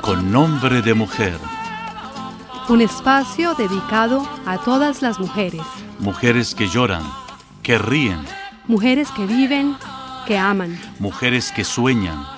con nombre de mujer. Un espacio dedicado a todas las mujeres. Mujeres que lloran, que ríen. Mujeres que viven, que aman. Mujeres que sueñan,